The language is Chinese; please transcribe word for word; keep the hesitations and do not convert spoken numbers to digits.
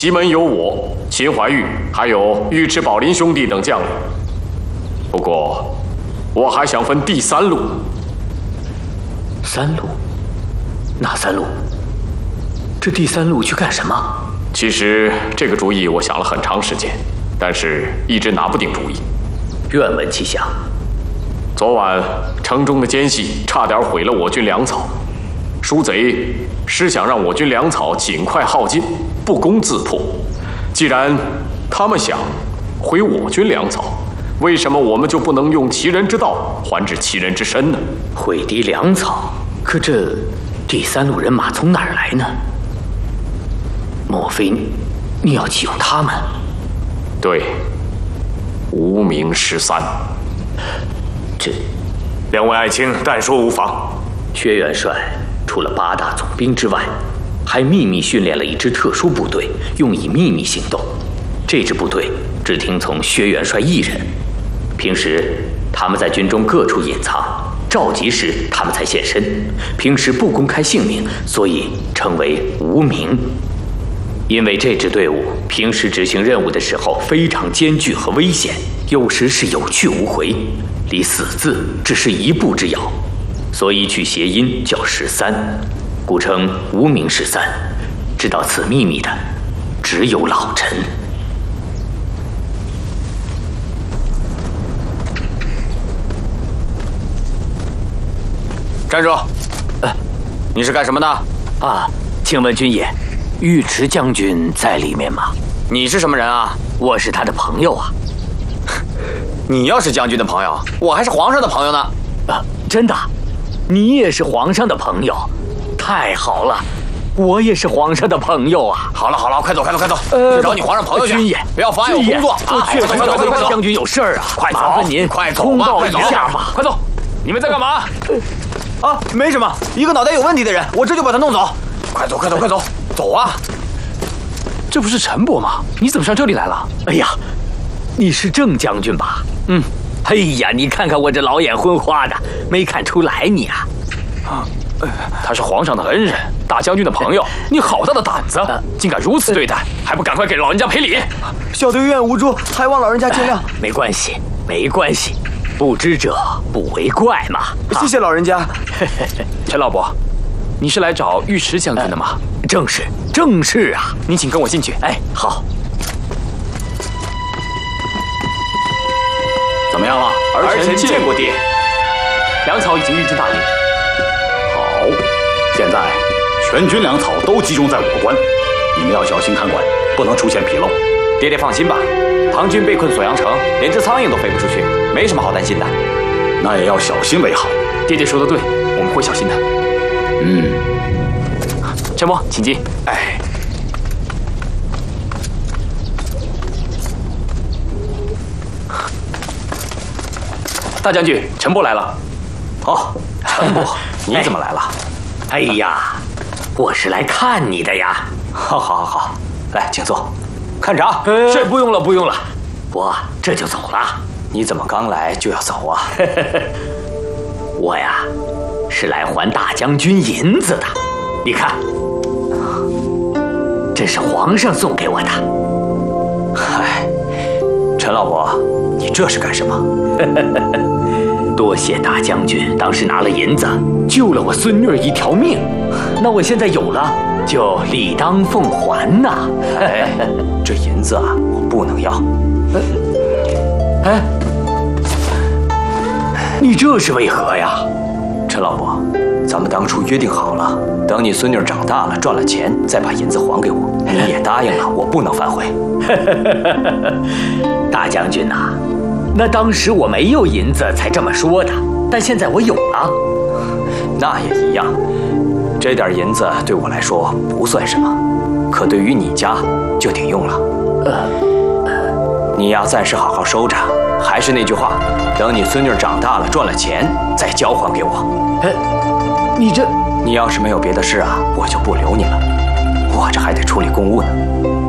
西门有我、秦怀玉，还有尉迟宝林兄弟等将领。不过，我还想分第三路。 三路？哪三路？这第三路去干什么？ 其实这个主意我想了很长时间，但是一直拿不定主意。 愿闻其详。 昨晚城中的奸细差点毁了我军粮草，书贼是想让我军粮草尽快耗尽，不攻自破。既然他们想毁我军粮草，为什么我们就不能用其人之道还治其人之身呢？ 毁敌粮草，可这第三路人马从哪儿来呢？莫非你要启用他们？ 对，无名十三。 这， 两位爱卿但说无妨。 薛元帅除了八大总兵之外，还秘密训练了一支特殊部队，用以秘密行动。这支部队只听从薛元帅一人，平时他们在军中各处隐藏，召集时他们才现身，平时不公开姓名，所以称为无名。因为这支队伍平时执行任务的时候非常艰巨和危险，有时是有去无回，离死字只是一步之遥，所以取谐音叫十三，故称无名十三。知道此秘密的只有老臣。 站住！呃，你是干什么的？ 啊，请问军爷，尉迟将军在里面吗？ 你是什么人啊？ 我是他的朋友啊。 你要是将军的朋友，我还是皇上的朋友呢。 啊，真的？你也是皇上的朋友？太好了，我也是皇上的朋友啊！ 好了好了，快走快走快走， 呃、 去找你皇上朋友去。 军爷， 不要妨碍我工作啊！ 我确实找尉迟将军有事儿啊， 快走！ 麻烦您快走通报快走一下吧。 快走！你们在干嘛？ 啊，没什么，一个脑袋有问题的人，我这就把他弄走。 快走快走快走，走啊！ 这不是陈伯吗？你怎么上这里来了？ 哎呀，你是郑将军吧？ 嗯。 哎呀，你看看我这老眼昏花的，没看出来你啊！ 啊，他是皇上的恩人，大将军的朋友，你好大的胆子，竟敢如此对待，还不赶快给老人家赔礼！ 小的有眼无珠，还望老人家见谅。 没关系，没关系，不知者不为怪嘛。 谢谢老人家。 陈老伯，你是来找尉迟将军的吗？ 正是，正是啊。 您请跟我进去。 哎，好。 怎么样了？ 儿臣见过爹。 粮草已经运进大营。 好，现在全军粮草都集中在我关，你们要小心看管，不能出现纰漏。 爹爹放心吧，唐军被困锁阳城，连只苍蝇都飞不出去，没什么好担心的。 那也要小心为好。 爹爹说的对，我们会小心的。 嗯。 陈伯，请进。 哎。 大将军，陈伯来了。 哦，陈伯，你怎么来了？ 哎呀，我是来看你的呀。 好，好，好，好，来，请坐。看闸。 是，不用了，不用了，我这就走了。 你怎么刚来就要走啊？ 我呀，是来还大将军银子的。你看，这是皇上送给我的。 嗨，陈老伯，你这是干什么？ 多谢大将军当时拿了银子救了我孙女儿一条命，那我现在有了就理当奉还呐。 哎，这银子啊，我不能要。 哎，你这是为何呀？ 陈老伯，咱们当初约定好了，等你孙女长大了赚了钱，再把银子还给我。你也答应了，我不能反悔。 大将军呐、啊，那当时我没有银子才这么说的，但现在我有了。 那也一样，这点银子对我来说不算什么，可对于你家就顶用了。呃，你呀，暂时好好收着。还是那句话，等你孙女长大了赚了钱，再交还给我。 哎，你这…… 你要是没有别的事啊，我就不留你了，我这还得处理公务呢。